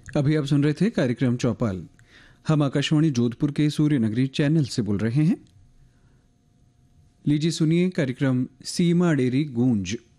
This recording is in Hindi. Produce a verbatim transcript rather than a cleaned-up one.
अभी आप सुन रहे थे कार्यक्रम चौपाल। हम आकाशवाणी जोधपुर के सूर्य नगरी चैनल से बोल रहे हैं। लीजिए सुनिए कार्यक्रम सीमा डेरी गूंज।